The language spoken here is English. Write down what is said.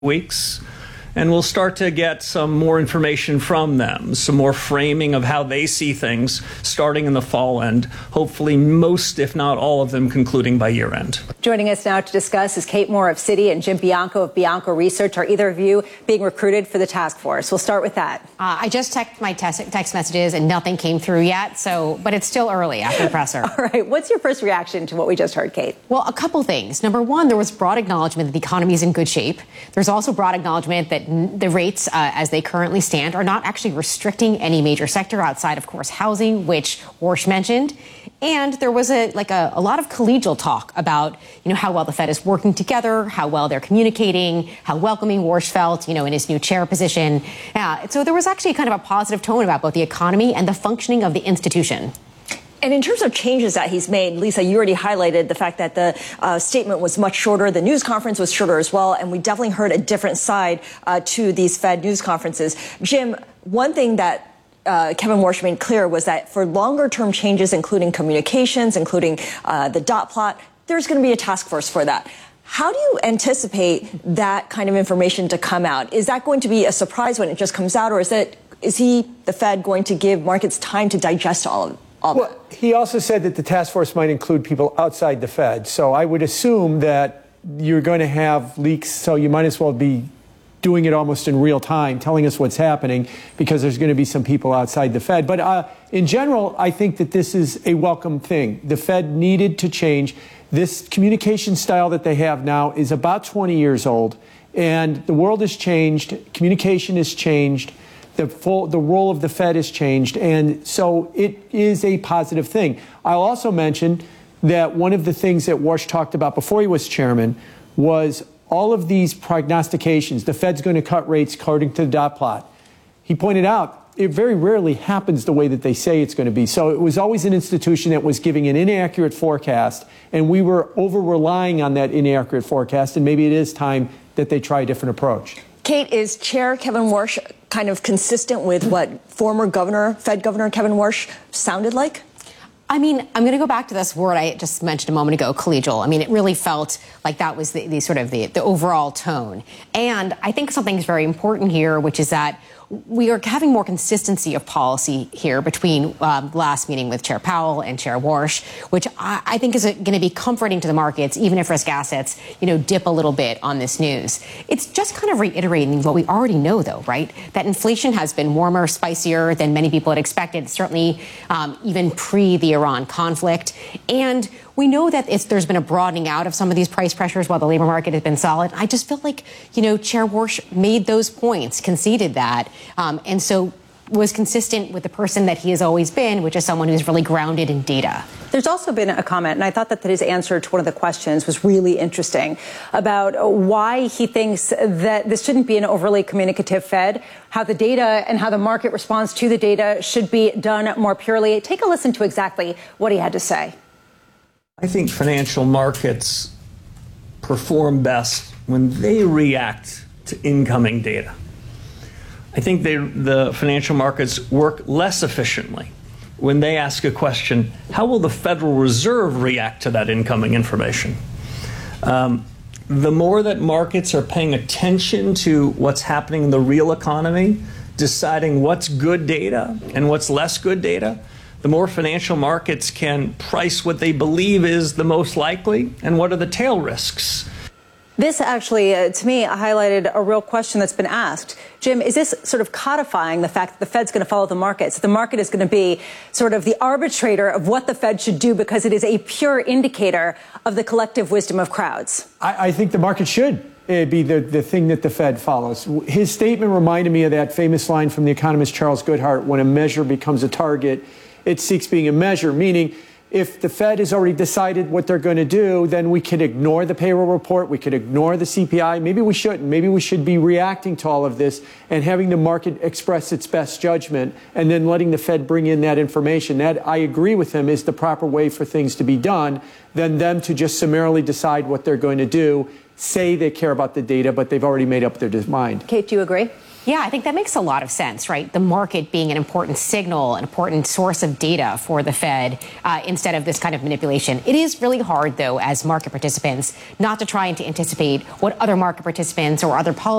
weeks, and we'll start to get some more information from them, some more framing of how they see things starting in the fall and hopefully most, if not all of them, concluding by year end. Joining us now to discuss is Kate Moore of Citi and Jim Bianco of Bianco Research. Are either of you being recruited for the task force? We'll start with that. I just checked my text messages and nothing came through yet, but it's still early after the presser. All right. What's your first reaction to what we just heard, Kate? Well, a couple things. Number one, there was broad acknowledgement that the economy is in good shape. There's also broad acknowledgement that the rates as they currently stand are not actually restricting any major sector outside, of course, housing, which Warsh mentioned. And there was a lot of collegial talk about, how well the Fed is working together, how well they're communicating, how welcoming Warsh felt, in his new chair position. So there was actually kind of a positive tone about both the economy and the functioning of the institution. And in terms of changes that he's made, Lisa, you already highlighted the fact that the statement was much shorter. The news conference was shorter as well. And we definitely heard a different side to these Fed news conferences. Jim, one thing that Kevin Warsh made clear was that for longer term changes, including communications, including the dot plot, there's going to be a task force for that. How do you anticipate that kind of information to come out? Is that going to be a surprise when it just comes out, or is the Fed, going to give markets time to digest all of it? Well, he also said that the task force might include people outside the Fed. So I would assume that you're going to have leaks, so you might as well be doing it almost in real time, telling us what's happening, because there's going to be some people outside the Fed. But in general, I think that this is a welcome thing. The Fed needed to change. This communication style that they have now is about 20 years old, and the world has changed. Communication has changed. The role of the Fed has changed, and so it is a positive thing. I'll also mention that one of the things that Warsh talked about before he was chairman was all of these prognostications. The Fed's going to cut rates according to the dot plot. He pointed out it very rarely happens the way that they say it's going to be. So it was always an institution that was giving an inaccurate forecast, and we were over-relying on that inaccurate forecast, and maybe it is time that they try a different approach. Kate, is Chair Kevin Warsh kind of consistent with what former Fed Governor Kevin Warsh sounded like? I mean, I'm going to go back to this word I just mentioned a moment ago, collegial. I mean, it really felt like that was the overall tone. And I think something is very important here, which is that we are having more consistency of policy here between last meeting with Chair Powell and Chair Warsh, which I think is going to be comforting to the markets, even if risk assets, dip a little bit on this news. It's just kind of reiterating what we already know, though, right? That inflation has been warmer, spicier than many people had expected, certainly even pre the Iran conflict. And we know that there's been a broadening out of some of these price pressures while the labor market has been solid. I just feel like, Chair Warsh made those points, conceded that, and so was consistent with the person that he has always been, which is someone who's really grounded in data. There's also been a comment, and I thought that his answer to one of the questions was really interesting, about why he thinks that this shouldn't be an overly communicative Fed, how the data and how the market responds to the data should be done more purely. Take a listen to exactly what he had to say. I think financial markets perform best when they react to incoming data. I think the financial markets work less efficiently when they ask a question, how will the Federal Reserve react to that incoming information? The more that markets are paying attention to what's happening in the real economy, deciding what's good data and what's less good data, the more financial markets can price what they believe is the most likely and what are the tail risks. This actually, to me, highlighted a real question that's been asked. Jim, is this sort of codifying the fact that the Fed's going to follow the markets? The market is going to be sort of the arbitrator of what the Fed should do because it is a pure indicator of the collective wisdom of crowds? I think the market should be the thing that the Fed follows. His statement reminded me of that famous line from the economist Charles Goodhart, when a measure becomes a target, it seeks being a measure, meaning if the Fed has already decided what they're going to do, then we can ignore the payroll report, we could ignore the CPI. Maybe we shouldn't. Maybe we should be reacting to all of this and having the market express its best judgment and then letting the Fed bring in that information. That, I agree with him, is the proper way for things to be done than them to just summarily decide what they're going to do, say they care about the data, but they've already made up their mind. Kate, do you agree? Yeah, I think that makes a lot of sense, right? The market being an important signal, an important source of data for the Fed instead of this kind of manipulation. It is really hard, though, as market participants, not to try and to anticipate what other market participants or other policy